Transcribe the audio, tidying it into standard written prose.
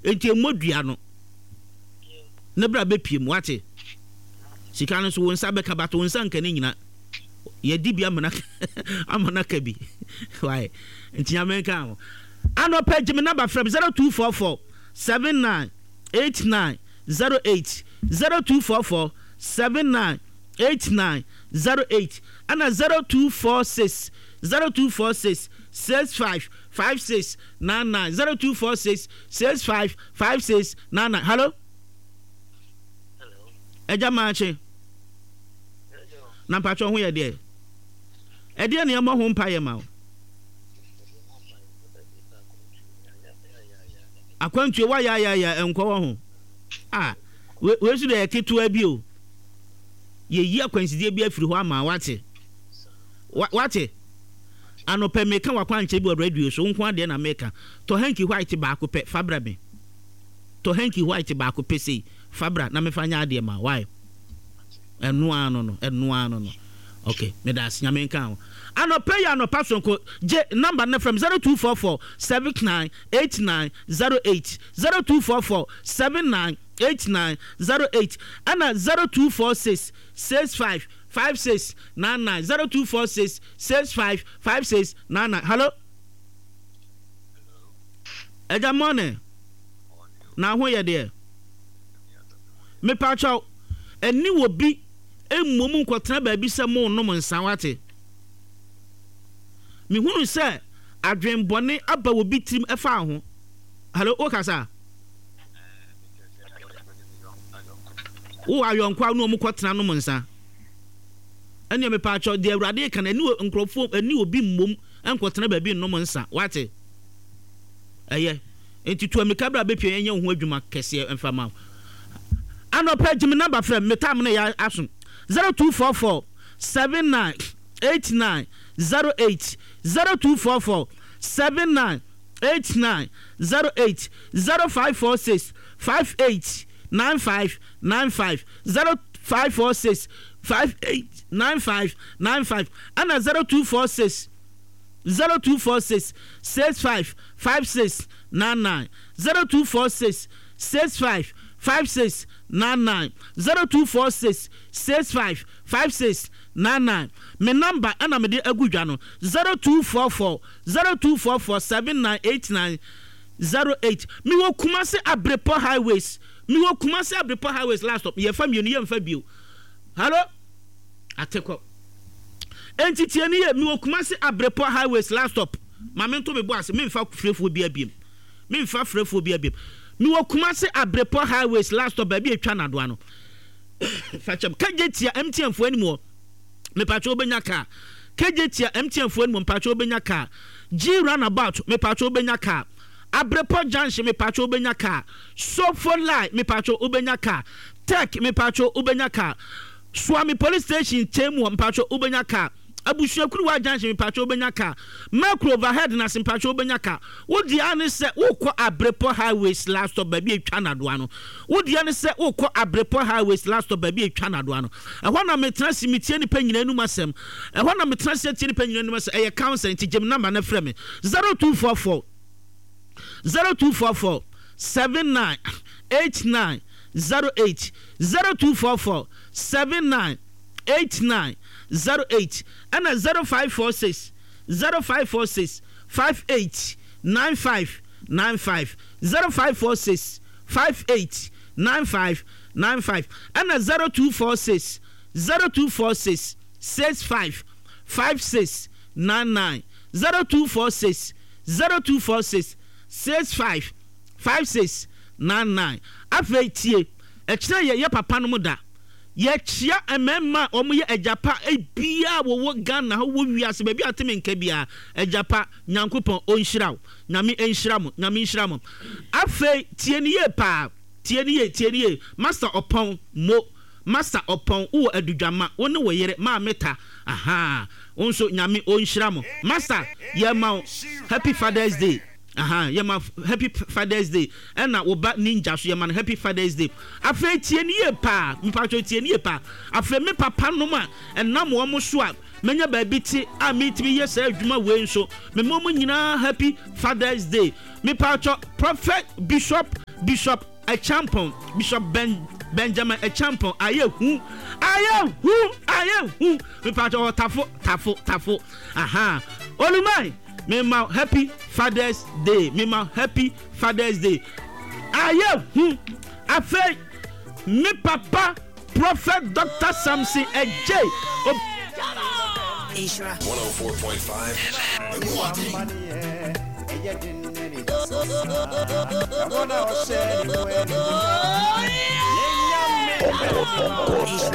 enti emodua no ne bra be piem wate sika no so wonsa be ka bato wonsa nka ne nyina ye di bia amana ka bi why enti nyamenka ho ano page me number from 0244 798908 0244 798908 and 0246 655699 0246 655699. Hello eja mache na mpacho ho ye de e de ne mo ho mpaye ma akwantu wa ya enko ho we su de ketua bi o ye yi akwansidie bi afiri ho ama wate anope meka wakwanche bi radio so nko ade na meka to hanky white ba ko pe fabra me to hanky white ba ko pe sei fabra na me fanya ade ma why enu ano no okay me da sia menka anope ya no person ko je number na from 0244 798908 0244 798908 and 0246 655699 0246 655699. Hello eja morning na ho ye de me pa chaw eni wo bi emmom nkotena ba bi se mo no nsan wate me hunu se adwenbone aba wo bi tim efa ho. Hello okasa wo ayonkwa no mu kotena no nsan eni me pa chaw de awrade kan eni nkrofo eni obi mmom enkotena ba bi no nsan wate eye enti to amika bra be pie yenye ho adwuma kese emfama ano page me number frame me tam na ya asun 0244 798908 0244 798908 0546 589595 0546 589595 and 0246 655699 0246 655699 0246 655699 me number and me de agudwa no 0244 798908 me wo Kumasi Abrepo highways last stop ye fam ye mfa bio. Hello ateko entity ani ye me wo Kumasi Abrepo highways last stop mamento me boase me mfa frefo bia biem me wo Kumasi Abrepo highways last stop ba bi atwa nado ano facham kajetia MTN fo animo me pacho benya ka kajetia MTN fo animo pacho benya ka G runabout me pacho benya ka Abrepo junction me pacho benya ka Sofo line me pacho ubenya ka Tech me pacho ubenya ka Swami police station chemu me pacho ubenya ka Abusuakuru wa junction me pacho ubenya ka Macro overhead na sim pacho ubenya ka wodi ane se wokọ Abrepo highways last stop ba bi atwa nado ano wodi ane se wokọ Abrepo highways last stop ba bi atwa nado ano ehọ na metra simitie ni panyina enu masem ehọ na metra simitie ni panyina enu masem eye council nti gem number na frɛ me 0244 798908 0244 798908 and 0546 589595 0546 589595 and 0246 655699 0246 655699 afetie ekira ye papa no muda ye chia emema omo ye ejapa ebia wo Ghana wo wiase ba bia teme nka bia ejapa nyankopon onhyiraw nyame enhyiram nyame enhyiram afe tie ne ye pa tie ne master opon mo master opon wo adudwama wo ne wo yere ma meta aha onso nyame onhyiram master ye ma happy Father's Day. Yema happy Father's Day. And na oba ninja so yema happy Father's Day. Afa tie ne pa, mpacho tie ne pa. Afa me papa no ma enam wo mo so a menya ba bi ti a metimi yes adwuma we nso me mo nyina happy Father's Day. Me pacho Prophet Bishop Bishop Echampon, Bishop Benjamin Echampon, aye who, we part of tafo, aha, Olumai, me ma happy Father's Day, aye who, I feel, me papa, Prophet Dr. Samson Ej, Ishra 104.5